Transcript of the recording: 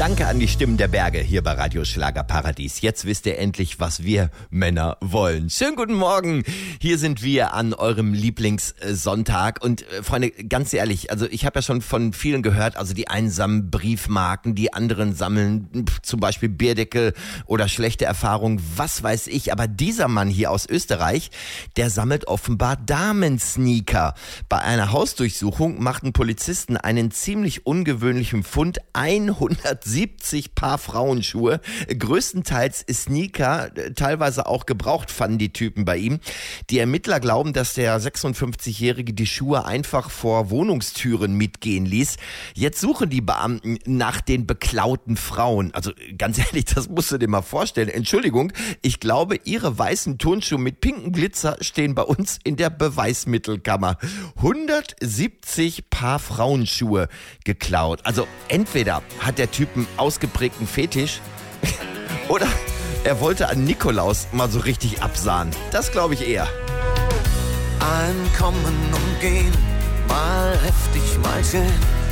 Danke an die Stimmen der Berge hier bei Radio Schlagerparadies. Jetzt wisst ihr endlich, was wir Männer wollen. Schönen guten Morgen. Hier sind wir an eurem Lieblingssonntag. Und Freunde, ganz ehrlich, also ich habe ja schon von vielen gehört, also die einen sammeln Briefmarken, die anderen sammeln zum Beispiel Bierdeckel oder schlechte Erfahrungen, was weiß ich. Aber dieser Mann hier aus Österreich, der sammelt offenbar Damensneaker. Bei einer Hausdurchsuchung machten Polizisten einen ziemlich ungewöhnlichen Fund: 170 Paar Frauenschuhe, größtenteils Sneaker, teilweise auch gebraucht, fanden die Typen bei ihm. Die Ermittler glauben, dass der 56-Jährige die Schuhe einfach vor Wohnungstüren mitgehen ließ. Jetzt suchen die Beamten nach den beklauten Frauen. Also ganz ehrlich, das musst du dir mal vorstellen. Entschuldigung, ich glaube, ihre weißen Turnschuhe mit pinken Glitzer stehen bei uns in der Beweismittelkammer. 170 Paar Frauenschuhe geklaut. Also entweder hat der Typ einen ausgeprägten Fetisch oder er wollte an Nikolaus mal so richtig absahen. Das glaube ich eher. Ein Kommen und Gehen, mal heftig, mal schön.